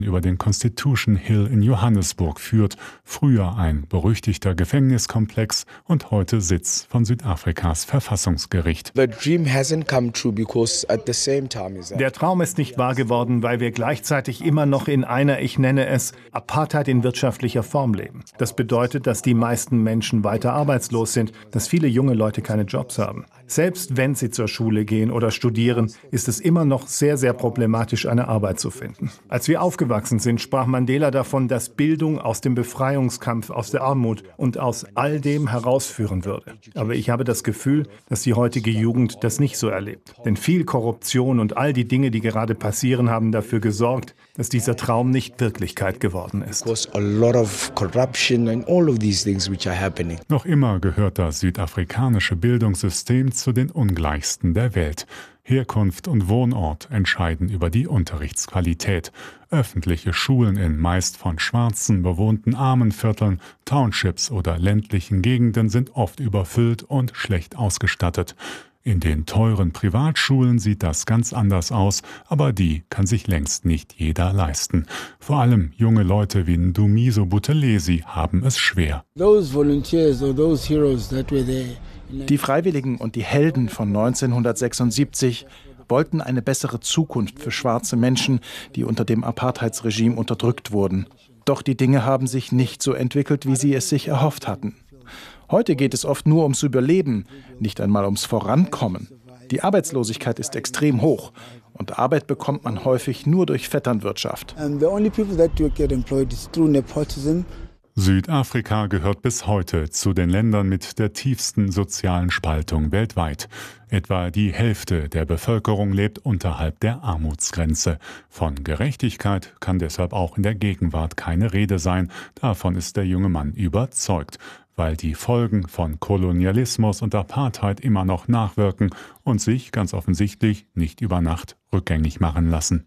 über den Constitution Hill in Johannesburg führt, früher ein berüchtigter Gefängniskomplex und heute Sitz von Südafrikas Verfassungsgericht. Der Traum ist nicht wahr geworden, weil wir gleichzeitig immer noch in einer, ich nenne es, Apartheid in wirtschaftlicher Form leben. Das bedeutet, dass die meisten Menschen weiter arbeitslos sind, dass viele junge Leute keine Jobs haben. Selbst wenn sie zur Schule gehen oder studieren, ist es immer noch sehr, sehr problematisch, eine Arbeit zu finden. Als wir aufgewachsen sind, sprach Mandela davon, dass Bildung aus dem Befreiungskampf, aus der Armut und aus all dem herausführen würde. Aber ich habe das Gefühl, dass die heutige Jugend das nicht so erlebt. Denn viel Korruption und all die Dinge, die gerade passieren, haben dafür gesorgt, dass dieser Traum nicht Wirklichkeit geworden ist. Noch immer gehört das südafrikanische Bildungssystem zu den ungleichsten der Welt. Herkunft und Wohnort entscheiden über die Unterrichtsqualität. Öffentliche Schulen in meist von Schwarzen bewohnten Armenvierteln, Townships oder ländlichen Gegenden sind oft überfüllt und schlecht ausgestattet. In den teuren Privatschulen sieht das ganz anders aus, aber die kann sich längst nicht jeder leisten. Vor allem junge Leute wie Ndumiso Buthelezi haben es schwer. Die Freiwilligen und die Helden von 1976 wollten eine bessere Zukunft für schwarze Menschen, die unter dem Apartheidsregime unterdrückt wurden. Doch die Dinge haben sich nicht so entwickelt, wie sie es sich erhofft hatten. Heute geht es oft nur ums Überleben, nicht einmal ums Vorankommen. Die Arbeitslosigkeit ist extrem hoch und Arbeit bekommt man häufig nur durch Vetternwirtschaft. Südafrika gehört bis heute zu den Ländern mit der tiefsten sozialen Spaltung weltweit. Etwa die Hälfte der Bevölkerung lebt unterhalb der Armutsgrenze. Von Gerechtigkeit kann deshalb auch in der Gegenwart keine Rede sein. Davon ist der junge Mann überzeugt, weil die Folgen von Kolonialismus und Apartheid immer noch nachwirken und sich ganz offensichtlich nicht über Nacht rückgängig machen lassen.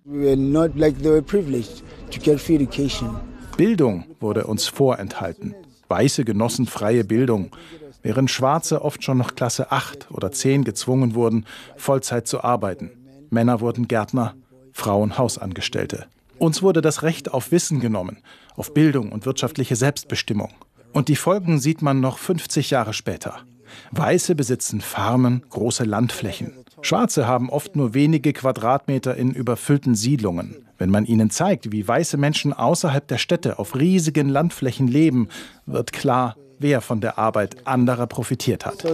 Bildung wurde uns vorenthalten. Weiße genossen freie Bildung, während Schwarze oft schon nach Klasse 8 oder 10 gezwungen wurden, Vollzeit zu arbeiten. Männer wurden Gärtner, Frauen Hausangestellte. Uns wurde das Recht auf Wissen genommen, auf Bildung und wirtschaftliche Selbstbestimmung. Und die Folgen sieht man noch 50 Jahre später. Weiße besitzen Farmen, große Landflächen. Schwarze haben oft nur wenige Quadratmeter in überfüllten Siedlungen. Wenn man ihnen zeigt, wie weiße Menschen außerhalb der Städte auf riesigen Landflächen leben, wird klar, wer von der Arbeit anderer profitiert hat.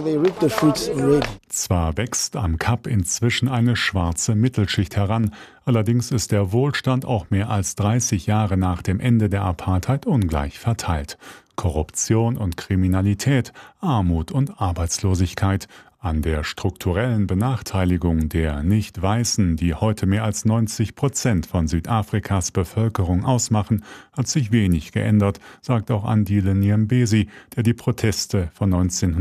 Zwar wächst am Kap inzwischen eine schwarze Mittelschicht heran, allerdings ist der Wohlstand auch mehr als 30 Jahre nach dem Ende der Apartheid ungleich verteilt. Korruption und Kriminalität, Armut und Arbeitslosigkeit. An der strukturellen Benachteiligung der Nicht-Weißen, die heute mehr als 90% von Südafrikas Bevölkerung ausmachen, hat sich wenig geändert, sagt auch Andile Nyembezi, der die Proteste von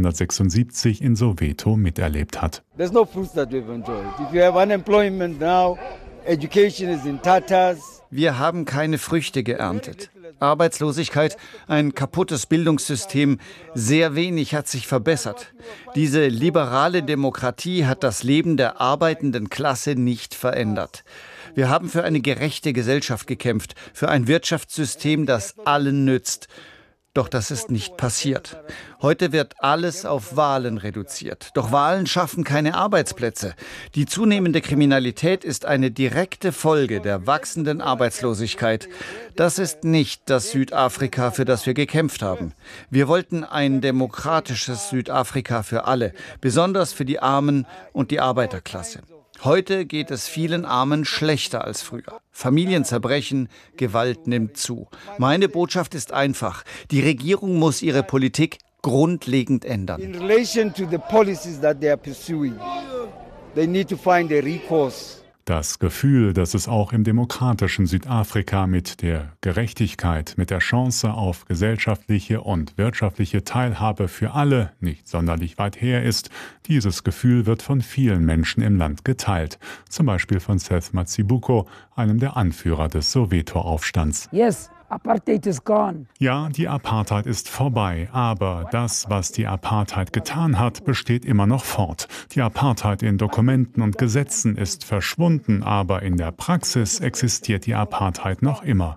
1976 in Soweto miterlebt hat. There's no fruits that we've enjoyed. If you have unemployment now, education is in tatters. Wir haben keine Früchte geerntet. Arbeitslosigkeit, ein kaputtes Bildungssystem, sehr wenig hat sich verbessert. Diese liberale Demokratie hat das Leben der arbeitenden Klasse nicht verändert. Wir haben für eine gerechte Gesellschaft gekämpft, für ein Wirtschaftssystem, das allen nützt. Doch das ist nicht passiert. Heute wird alles auf Wahlen reduziert. Doch Wahlen schaffen keine Arbeitsplätze. Die zunehmende Kriminalität ist eine direkte Folge der wachsenden Arbeitslosigkeit. Das ist nicht das Südafrika, für das wir gekämpft haben. Wir wollten ein demokratisches Südafrika für alle, besonders für die Armen und die Arbeiterklasse. Heute geht es vielen Armen schlechter als früher. Familien zerbrechen, Gewalt nimmt zu. Meine Botschaft ist einfach. Die Regierung muss ihre Politik grundlegend ändern. In relation to the policies that they are pursuing, they need to find a recourse. Das Gefühl, dass es auch im demokratischen Südafrika mit der Gerechtigkeit, mit der Chance auf gesellschaftliche und wirtschaftliche Teilhabe für alle nicht sonderlich weit her ist, dieses Gefühl wird von vielen Menschen im Land geteilt. Zum Beispiel von Seth Matsibuko, einem der Anführer des Soweto-Aufstands. Yes. Apartheid is gone. Ja, die Apartheid ist vorbei, aber das, was die Apartheid getan hat, besteht immer noch fort. Die Apartheid in Dokumenten und Gesetzen ist verschwunden, aber in der Praxis existiert die Apartheid noch immer.